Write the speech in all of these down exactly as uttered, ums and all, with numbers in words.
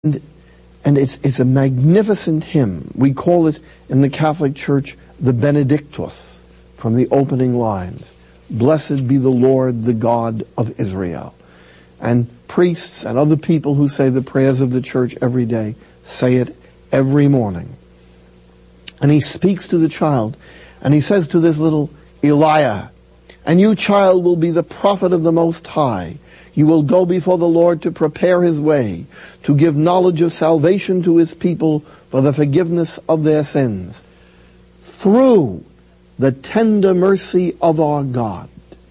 And, and it's, it's a magnificent hymn. We call it in the Catholic Church the Benedictus, from the opening lines. Blessed be the Lord, the God of Israel. And priests and other people who say the prayers of the church every day say it every morning. And he speaks to the child, and he says to this little Eliah, "And you, child, will be the prophet of the Most High. You will go before the Lord to prepare his way, to give knowledge of salvation to his people for the forgiveness of their sins, through the tender mercy of our God.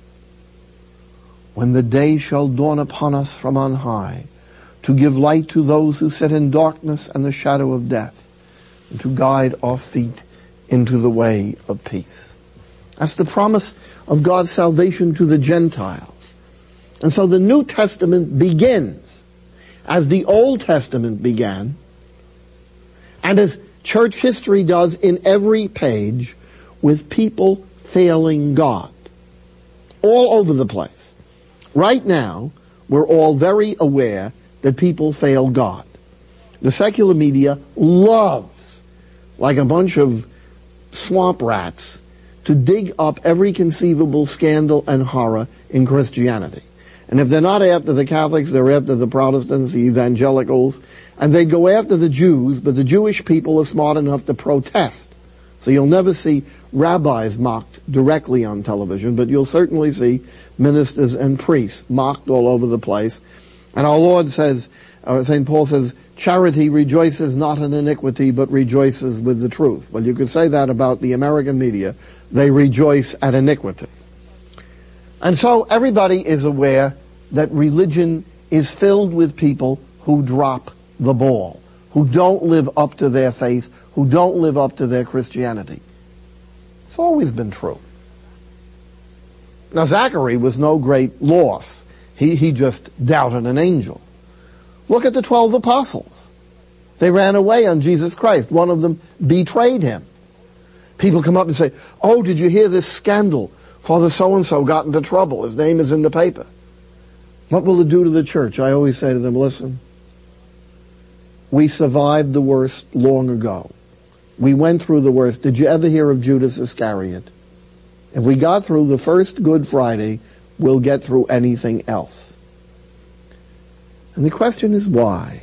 When the day shall dawn upon us from on high, to give light to those who sit in darkness and the shadow of death, and to guide our feet into the way of peace." That's the promise of God's salvation to the Gentiles. And so the New Testament begins as the Old Testament began, and as church history does in every page, with people failing God. All over the place. Right now, we're all very aware that people fail God. The secular media loves, like a bunch of swamp rats, to dig up every conceivable scandal and horror in Christianity. And if they're not after the Catholics, they're after the Protestants, the evangelicals, and they go after the Jews, but the Jewish people are smart enough to protest. So you'll never see rabbis mocked directly on television, but you'll certainly see ministers and priests mocked all over the place. And our Lord says, uh, Saint Paul says, charity rejoices not in iniquity, but rejoices with the truth. Well, you could say that about the American media. They rejoice at iniquity. And so everybody is aware that religion is filled with people who drop the ball, who don't live up to their faith, who don't live up to their Christianity. It's always been true. Now, Zachary was no great loss. He, he just doubted an angel. Look at the twelve apostles. They ran away on Jesus Christ. One of them betrayed him. People come up and say, "Oh, did you hear this scandal? Father so-and-so got into trouble. His name is in the paper." What will it do to the church? I always say to them, listen, we survived the worst long ago. We went through the worst. Did you ever hear of Judas Iscariot? If we got through the first Good Friday, we'll get through anything else. And the question is why?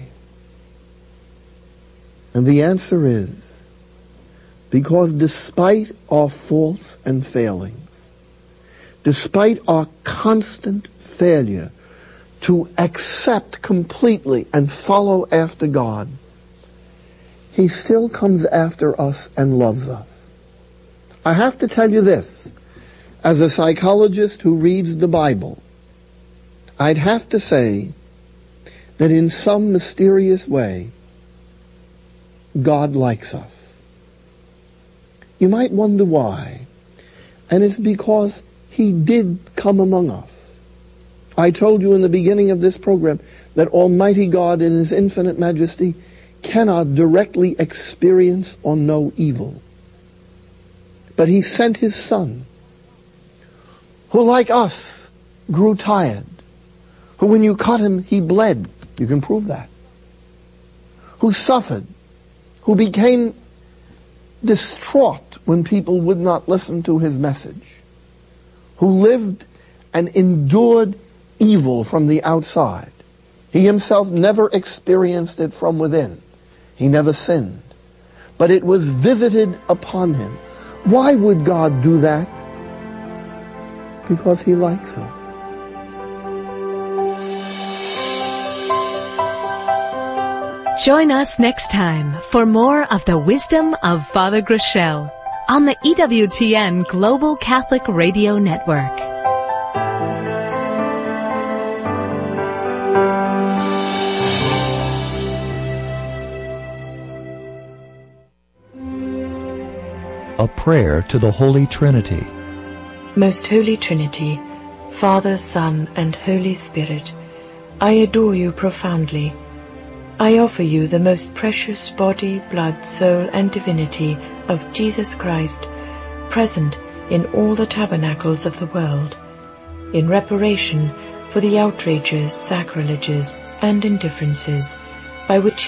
And the answer is, because despite our faults and failings, despite our constant failure to accept completely and follow after God, he still comes after us and loves us. I have to tell you this, as a psychologist who reads the Bible, I'd have to say that in some mysterious way, God likes us. You might wonder why, and it's because he did come among us. I told you in the beginning of this program that Almighty God in his infinite majesty cannot directly experience or know evil. But he sent his Son, who like us grew tired, who when you cut him he bled, you can prove that, who suffered, who became distraught when people would not listen to his message, who lived and endured evil from the outside. He himself never experienced it from within. He never sinned. But it was visited upon him. Why would God do that? Because he likes us. Join us next time for more of the wisdom of Father Groeschel on the E W T N Global Catholic Radio Network. A prayer to the Holy Trinity. Most Holy Trinity, Father, Son, and Holy Spirit, I adore you profoundly. I offer you the most precious body, blood, soul, and divinity of Jesus Christ, present in all the tabernacles of the world, in reparation for the outrages, sacrileges, and indifferences by which